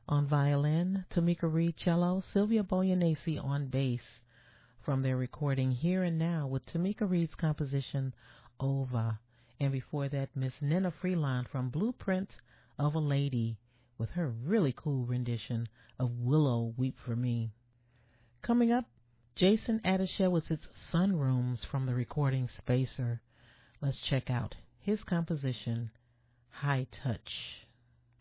On violin, Tamika Reed cello, Sylvia Boyanese on bass. From their recording Here and Now with Tamika Reed's composition Ova. And before that, Miss Nina Freelon from Blueprint of a Lady with her really cool rendition of Willow Weep for Me. Coming up, Jason Addisha with his Sunrooms from the recording Spacer. Let's check out his composition High Touch.